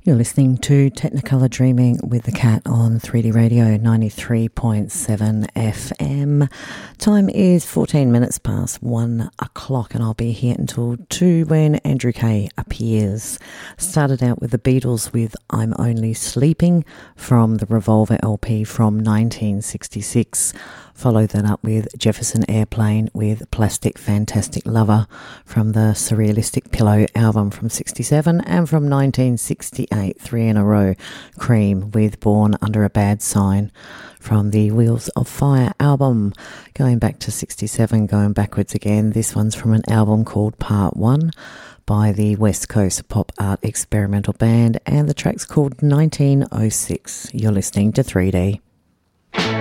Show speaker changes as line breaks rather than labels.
You're listening to Technicolor Dreaming with the Cat on 3D Radio 93.7 FM. Time is 14 minutes past 1 o'clock and I'll be here until 2 when Andrew Kay appears. Started out with the Beatles with I'm Only Sleeping from the Revolver LP from 1966. Followed that up with Jefferson Airplane with Plastic Fantastic Lover from the Surrealistic Pillow album from 67, and from 1968, 3 in a row, Cream with Born Under a Bad Sign from the Wheels of Fire album. Going back to 67, going backwards again, this one's from an album called Part 1 by the West Coast Pop Art Experimental Band, and the track's called 1906. You're listening to 3D.